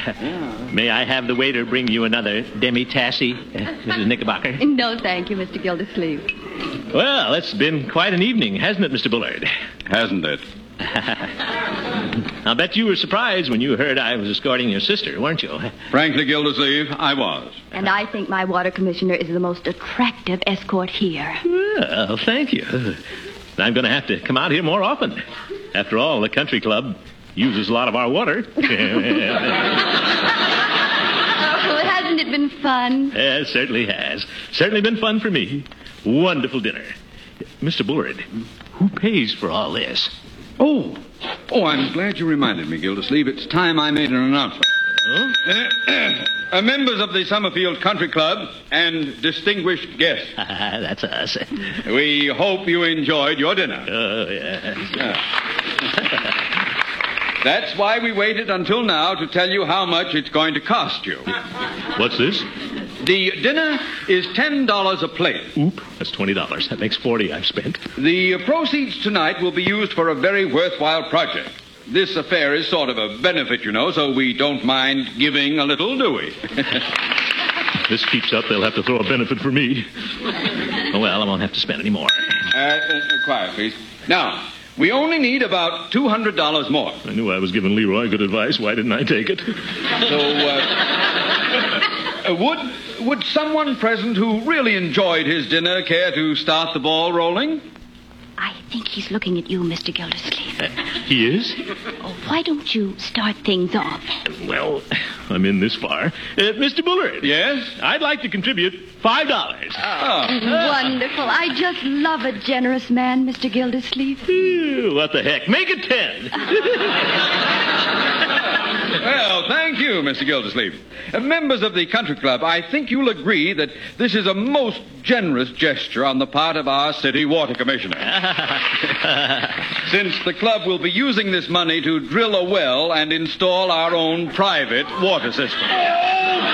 May I have the waiter bring you another demi-tassy, Mrs. Knickerbocker? No, thank you, Mr. Gildersleeve. Well, it's been quite an evening, hasn't it, Mr. Bullard? Hasn't it? I'll bet you were surprised when you heard I was escorting your sister, weren't you? Frankly, Gildersleeve, I was. And I think my water commissioner is the most attractive escort here. Well, thank you. I'm going to have to come out here more often. After all, the country club uses a lot of our water. Oh, hasn't it been fun? It certainly has. Certainly been fun for me. Wonderful dinner. Mr. Bullard, who pays for all this? Oh, I'm glad you reminded me, Gildersleeve. It's time I made an announcement. Huh? Members of the Summerfield Country Club and distinguished guests. That's us. We hope you enjoyed your dinner. Oh, yes. That's why we waited until now to tell you how much it's going to cost you. What's this? The dinner is $10 a plate. Oop, that's $20. That makes $40 I've spent. The proceeds tonight will be used for a very worthwhile project. This affair is sort of a benefit, you know, so we don't mind giving a little, do we? This keeps up, they'll have to throw a benefit for me. Oh, well, I won't have to spend any more. Quiet, please. Now, we only need about $200 more. I knew I was giving Leroy good advice. Why didn't I take it? So, would someone present who really enjoyed his dinner care to start the ball rolling? I think he's looking at you, Mr. Gildersleeve. He is? Oh, why don't you start things off? Well, I'm in this far. Mr. Bullard. Yes? I'd like to contribute $5. Wonderful. I just love a generous man, Mr. Gildersleeve. What the heck? Make it 10. Well, thank you, Mr. Gildersleeve. Members of the country club, I think you'll agree that this is a most generous gesture on the part of our city water commissioner. Since the club will be using this money to drill a well and install our own private water system.